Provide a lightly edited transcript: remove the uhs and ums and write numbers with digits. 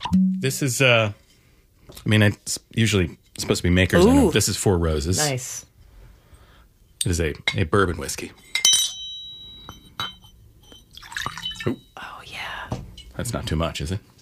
This is, it's usually supposed to be Makers. I know. This is Four Roses. Nice. It is a bourbon whiskey. Oh, yeah. That's not too much, is it?